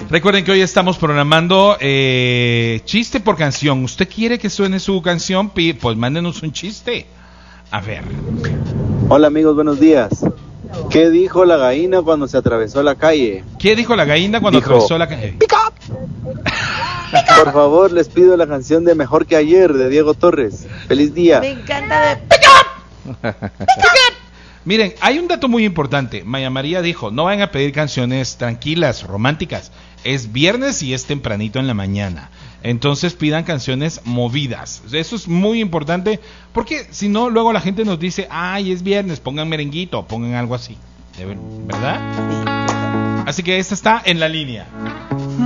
Recuerden que hoy estamos programando chiste por canción. ¿Usted quiere que suene su canción? Pues mándenos un chiste. A ver. Hola amigos, buenos días. ¿Qué dijo la gallina cuando se atravesó la calle? ¿Qué dijo la gallina cuando atravesó la calle? ¡Pick up! Por favor, les pido la canción de Mejor que Ayer de Diego Torres. ¡Feliz día! Me encanta de ¡Pick up! ¡Pick up! Miren, hay un dato muy importante. Maya María dijo, no vayan a pedir canciones tranquilas, románticas. Es viernes y es tempranito en la mañana. Entonces pidan canciones movidas. Eso es muy importante, porque si no, luego la gente nos dice, ay, es viernes, pongan merenguito, pongan algo así. ¿Verdad? Así que esta está en la línea.